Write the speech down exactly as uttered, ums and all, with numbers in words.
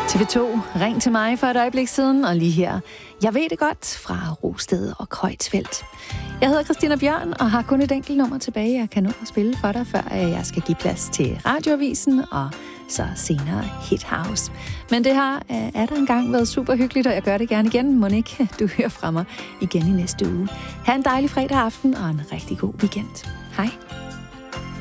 T V to, ring til mig for et øjeblik siden, og lige her. Jeg ved det godt fra Rosted og Kreutzfeldt. Jeg hedder Christina Bjørn og har kun et enkelt nummer tilbage, jeg kan nå at spille for dig, før jeg skal give plads til Radioavisen og så senere Hit House. Men det har er der engang været super hyggeligt, og jeg gør det gerne igen. Monique, du hører fra mig igen i næste uge. Ha' en dejlig fredag aften og en rigtig god weekend. Hej.